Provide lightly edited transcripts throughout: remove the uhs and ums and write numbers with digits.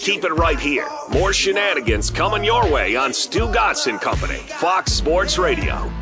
Keep it right here. More shenanigans coming your way on Stu Gatz and Company, Fox Sports Radio.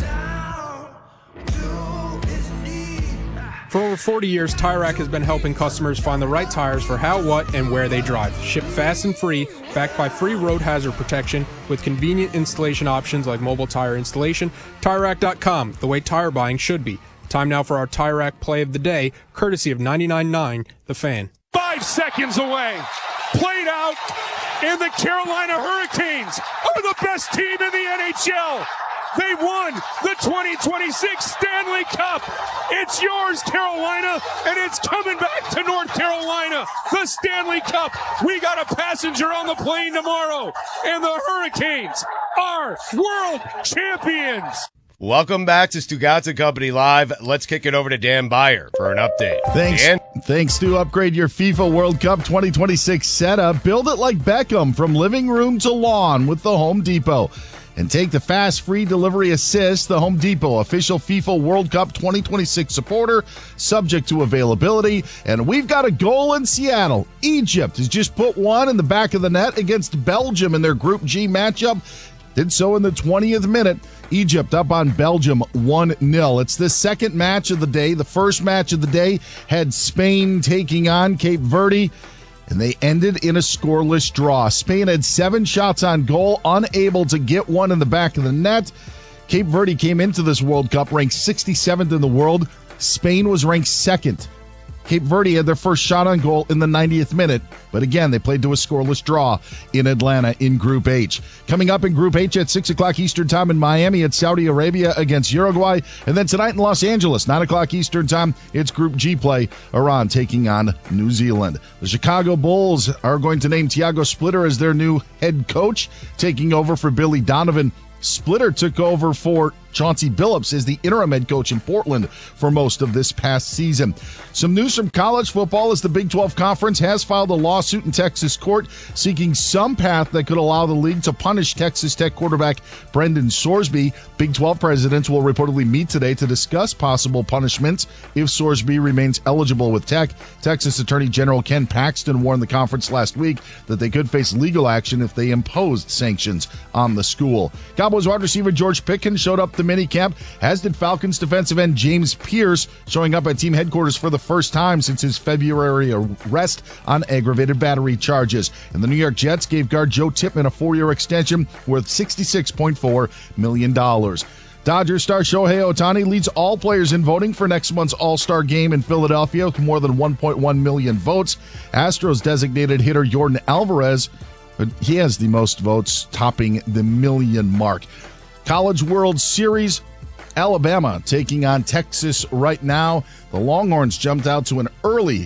For over 40 years, Tire Rack has been helping customers find the right tires for how, what, and where they drive. Shipped fast and free, backed by free road hazard protection with convenient installation options like mobile tire installation. TireRack.com, the way tire buying should be. Time now for our Tire Rack play of the day, courtesy of 99.9 The Fan. 5 seconds away. Played out, and the Carolina Hurricanes are the best team in the NHL. They won the 2026 Stanley Cup. It's yours, Carolina, and it's coming back to North Carolina. The Stanley Cup. We got a passenger on the plane tomorrow, and the Hurricanes are world champions. Welcome back to Stu Gatz and Company Live. Let's kick it over to Dan Beyer for an update. Thanks, Stu. Upgrade your FIFA World Cup 2026 setup. Build it like Beckham from living room to lawn with the Home Depot. And take the fast free delivery assist. The Home Depot, official FIFA World Cup 2026 supporter, subject to availability. And we've got a goal in Seattle. Egypt has just put one in the back of the net against Belgium in their Group G matchup. Did so in the 20th minute. Egypt up on Belgium 1-0. It's the second match of the day. The first match of the day had Spain taking on Cape Verde, and they ended in a scoreless draw. Spain had 7 shots on goal, unable to get one in the back of the net. Cape Verde came into this World Cup ranked 67th in the world. Spain was ranked 2nd. Cape Verde had their first shot on goal in the 90th minute, but again, they played to a scoreless draw in Atlanta in Group H. Coming up in Group H at 6 o'clock Eastern Time in Miami, it's Saudi Arabia against Uruguay, and then tonight in Los Angeles, 9 o'clock Eastern Time, it's Group G play, Iran taking on New Zealand. The Chicago Bulls are going to name Thiago Splitter as their new head coach, taking over for Billy Donovan. Splitter took over for Chauncey Billups as the interim head coach in Portland for most of this past season. Some news from college football as the Big 12 Conference has filed a lawsuit in Texas court seeking some path that could allow the league to punish Texas Tech quarterback Brendan Sorsby. Big 12 presidents will reportedly meet today to discuss possible punishments if Sorsby remains eligible with Tech. Texas Attorney General Ken Paxton warned the conference last week that they could face legal action if they imposed sanctions on the school. Cowboys wide receiver George Pickens showed up to minicamp, as did Falcons defensive end James Pierce, showing up at team headquarters for the first time since his February arrest on aggravated battery charges. And the New York Jets gave guard Joe Tippmann a 4-year extension worth $66.4 million. Dodgers star Shohei Ohtani leads all players in voting for next month's All-Star Game in Philadelphia with more than 1.1 million votes. Astros designated hitter Yordan Alvarez, but he has the most votes, topping the million mark. College World Series, Alabama taking on Texas right now. The Longhorns jumped out to an early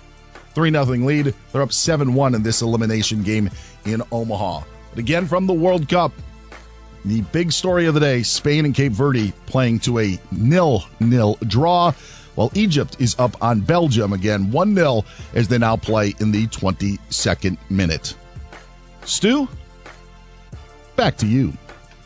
3-0 lead. They're up 7-1 in this elimination game in Omaha. But again, from the World Cup, the big story of the day, Spain and Cape Verde playing to a 0-0 draw, while Egypt is up on Belgium again 1-0 as they now play in the 22nd minute. Stu, back to you.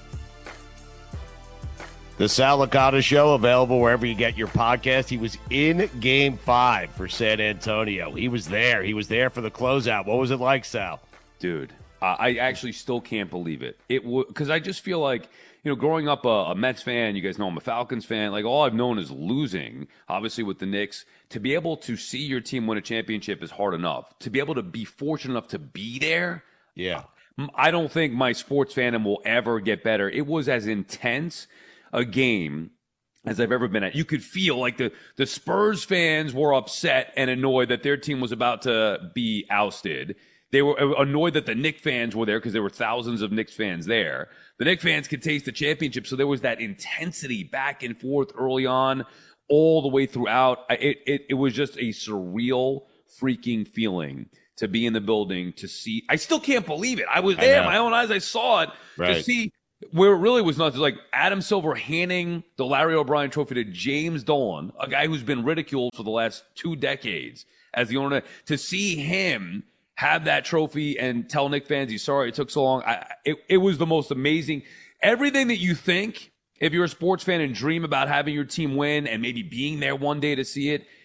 The Sal Licata Show, available wherever you get your podcast. He was in Game 5 for San Antonio. He was there. He was there for the closeout. What was it like, Sal? Dude, I actually still can't believe it. Because I just feel like, growing up a Mets fan, you guys know I'm a Falcons fan, like all I've known is losing, obviously with the Knicks. To be able to see your team win a championship is hard enough. To be able to be fortunate enough to be there, yeah, I don't think my sports fandom will ever get better. It was as intense a game as I've ever been at. You could feel like the Spurs fans were upset and annoyed that their team was about to be ousted. They were annoyed that the Knicks fans were there because there were thousands of Knicks fans there. The Knicks fans could taste the championship, so there was that intensity back and forth early on, all the way throughout. It was just a surreal freaking feeling to be in the building, to see. I still can't believe it. I was there, my own eyes. I saw it. Right. To see where it really was nuts. Like Adam Silver handing the Larry O'Brien trophy to James Dolan, a guy who's been ridiculed for the last 2 decades as the owner. To see him have that trophy and tell Knicks fans he's sorry it took so long. It was the most amazing. Everything that you think, if you're a sports fan and dream about having your team win and maybe being there one day to see it,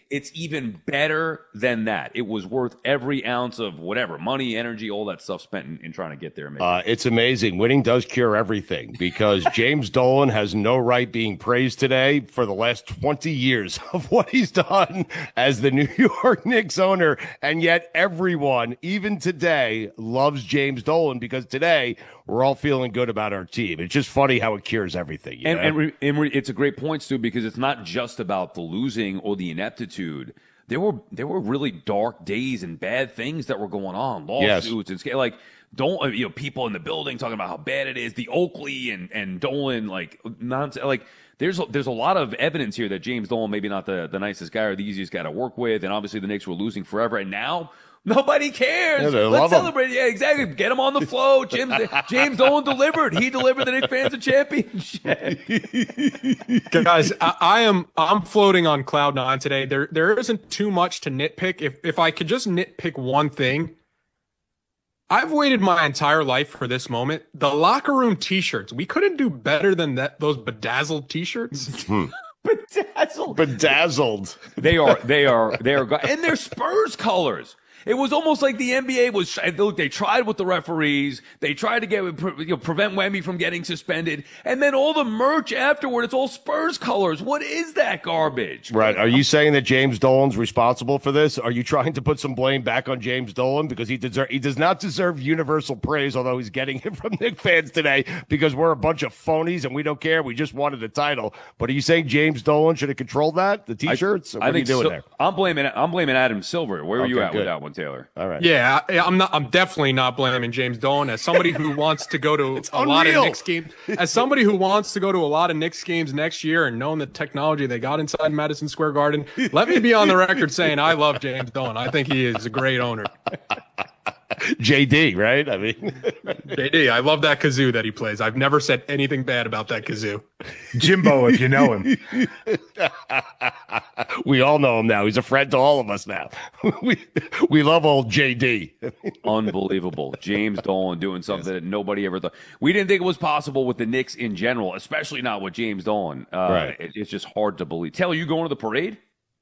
it's even better than that. It was worth every ounce of whatever money, energy, all that stuff spent in trying to get there. It's amazing. Winning does cure everything, because James Dolan has no right being praised today for the last 20 years of what he's done as the New York Knicks owner. And yet everyone, even today, loves James Dolan, because today we're all feeling good about our team. It's just funny how it cures everything. And it's a great point, Stu, because it's not just about the losing or the ineptitude. There were really dark days and bad things that were going on. Lawsuits and like people in the building talking about how bad it is. The Oakley and Dolan nonsense. Like there's a lot of evidence here that James Dolan maybe not the nicest guy or the easiest guy to work with, and obviously the Knicks were losing forever, and now nobody cares. Yeah, Let's celebrate. Yeah, exactly. Get him on the float. James Dolan delivered. He delivered the Knicks fans a championship. Guys, I'm floating on cloud nine today. There isn't too much to nitpick. If I could just nitpick one thing, I've waited my entire life for this moment. The locker room T-shirts. We couldn't do better than that. Those bedazzled T-shirts. Bedazzled. They are, and they're Spurs colors. It was almost like the NBA was. They tried with the referees. They tried to prevent Wemby from getting suspended, and then all the merch afterward. It's all Spurs colors. What is that garbage? Right? Are you saying that James Dolan's responsible for this? Are you trying to put some blame back on James Dolan, because he does not deserve universal praise, although he's getting it from Knicks fans today because we're a bunch of phonies and we don't care. We just wanted a title. But are you saying James Dolan should have controlled that? The T-shirts? What are you doing there? I'm blaming Adam Silver. Where are you at with that one, Taylor? All right. Yeah, I'm definitely not blaming James Dolan. As somebody who wants to go to a lot of Knicks games, next year, and knowing the technology they got inside Madison Square Garden, let me be on the record saying I love James Dolan. I think he is a great owner. JD, right? I mean, JD, I love that kazoo that he plays. I've never said anything bad about that kazoo. Jimbo, if you know him. We all know him now. He's a friend to all of us now. We love old JD. Unbelievable. James Dolan doing something that nobody ever thought. We didn't think it was possible with the Knicks in general, especially not with James Dolan. Right. It's just hard to believe. Taylor, you going to the parade?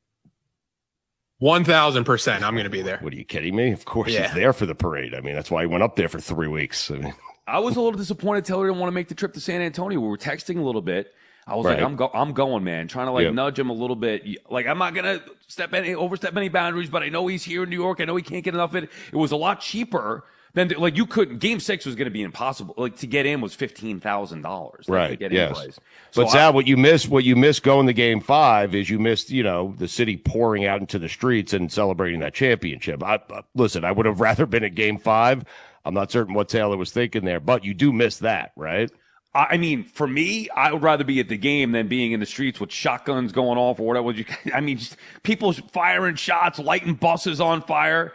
1,000%. I'm going to be there. What, are you kidding me? Of course he's there for the parade. I mean, that's why he went up there for 3 weeks. I mean, I was a little disappointed Taylor didn't want to make the trip to San Antonio. We were texting a little bit. I was like, I'm going, man. Trying to nudge him a little bit. Like, I'm not going to overstep any boundaries, but I know he's here in New York. I know he can't get enough of it. It was a lot cheaper than you couldn't. Game 6 was going to be impossible. Like, to get in was $15,000. Right. To get yes. in place. But Sal, what you missed going to Game 5 is you missed, the city pouring out into the streets and celebrating that championship. Listen, I would have rather been at Game 5. I'm not certain what Taylor was thinking there, but you do miss that, right? I mean, for me, I would rather be at the game than being in the streets with shotguns going off or whatever. I mean, just people firing shots, lighting buses on fire.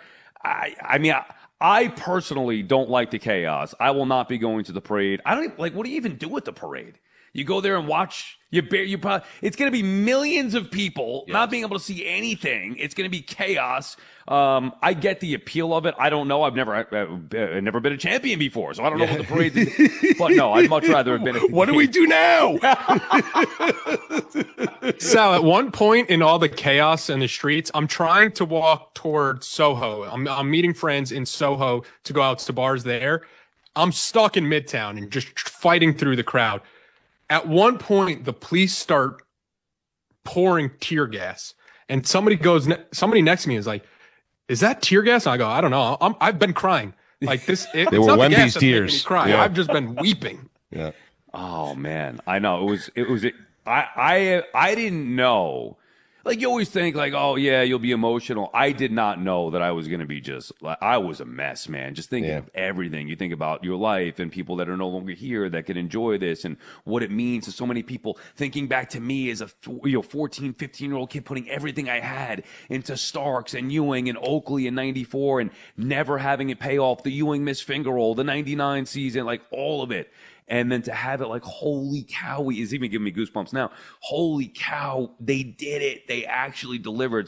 I personally don't like the chaos. I will not be going to the parade. I don't what do you even do at the parade? You go there and watch. It's going to be millions of people not being able to see anything. It's going to be chaos. I get the appeal of it. I don't know. I've never been a champion before, so I don't know what the parade is. But no, I'd much rather have been. What do we do now? Sal, at one point in all the chaos in the streets, I'm trying to walk toward Soho. I'm meeting friends in Soho to go out to bars there. I'm stuck in Midtown and just fighting through the crowd. At one point, the police start pouring tear gas, and somebody next to me is like, "Is that tear gas?" And I go, "I don't know. I've been crying like this." They were Wemby's tears. Crying. Yeah. I've just been weeping. Yeah. Oh man, I know I didn't know. Like, you always think, like, oh, yeah, you'll be emotional. I did not know that I was going to be I was a mess, man. Just thinking of everything. You think about your life and people that are no longer here that can enjoy this and what it means to so many people. Thinking back to me as a 14, 15-year-old kid, putting everything I had into Starks and Ewing and Oakley in 94 and never having it pay off. The Ewing missed finger roll, the 99 season, like all of it. And then to have it like, holy cow, is even giving me goosebumps now. Holy cow, they did it. They actually delivered.